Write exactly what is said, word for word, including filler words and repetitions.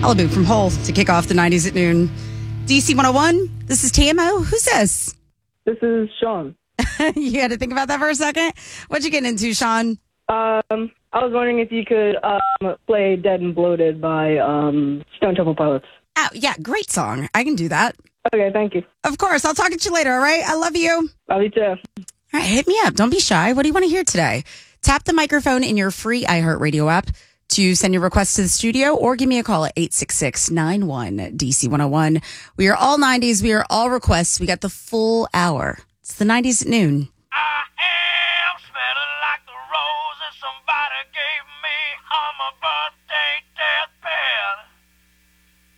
Malibu from Hole to kick off the nineties at noon. D C one oh one, this is T M O. Who's this? This is Sean. You had to think about that for a second? What'd you get into, Sean? Um, I was wondering if you could um, play Dead and Bloated by um, Stone Temple Pilots. Oh, yeah, great song. I can do that. Okay, thank you. Of course. I'll talk to you later, all right? I love you. Love you too. All right, hit me up. Don't be shy. What do you want to hear today? Tap the microphone in your free iHeartRadio app to send your request to the studio or give me a call at eight six six, nine one, D C one oh one. We are all nineties. We are all requests. We got the full hour. It's the nineties at noon.